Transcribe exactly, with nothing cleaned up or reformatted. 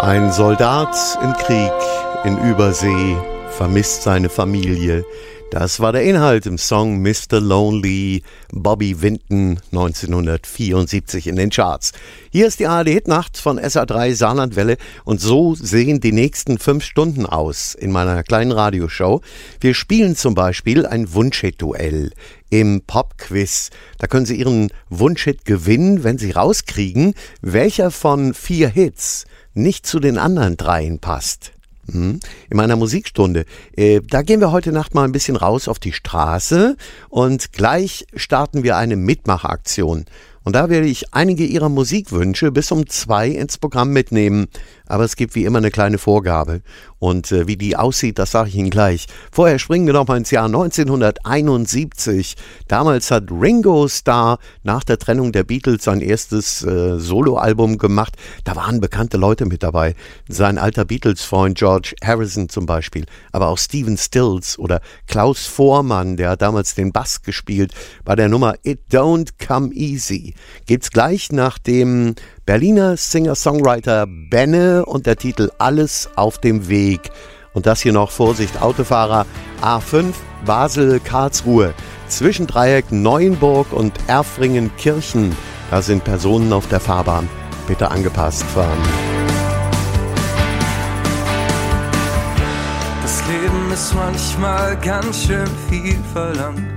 Ein Soldat im Krieg in Übersee vermisst seine Familie. Das war der Inhalt im Song Mister Lonely, Bobby Vinton, neunzehnhundertvierundsiebzig in den Charts. Hier ist die A R D-Hitnacht von S A drei Saarlandwelle und so sehen die nächsten fünf Stunden aus in meiner kleinen Radioshow. Wir spielen zum Beispiel ein Wunschhit-Duell im Popquiz. Da können Sie Ihren Wunschhit gewinnen, wenn Sie rauskriegen, welcher von vier Hits nicht zu den anderen dreien passt. In meiner Musikstunde. Äh, da gehen wir heute Nacht mal ein bisschen raus auf die Straße und gleich starten wir eine Mitmachaktion. Und da werde ich einige Ihrer Musikwünsche bis um zwei ins Programm mitnehmen. Aber es gibt wie immer eine kleine Vorgabe. Und äh, wie die aussieht, das sage ich Ihnen gleich. Vorher springen wir noch mal ins Jahr neunzehnhunderteinundsiebzig. Damals hat Ringo Starr nach der Trennung der Beatles sein erstes äh, Soloalbum gemacht. Da waren bekannte Leute mit dabei. Sein alter Beatles-Freund George Harrison zum Beispiel. Aber auch Stephen Stills oder Klaus Voormann, der hat damals den Bass gespielt bei der Nummer It Don't Come Easy. Geht's gleich nach dem Berliner Singer-Songwriter Benne und der Titel Alles auf dem Weg. Und das hier noch, Vorsicht, Autofahrer, A fünf, Basel-Karlsruhe, Zwischendreieck Neuenburg und Erfringen-Kirchen. Da sind Personen auf der Fahrbahn. Bitte angepasst fahren. Das Leben ist manchmal ganz schön viel verlangt.